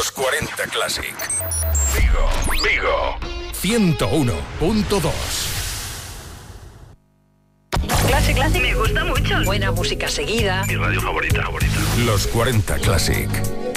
Los 40 Classic. Vigo. 101.2. Classic, me gusta mucho. Buena música seguida. Mi radio favorita. Los 40 Classic.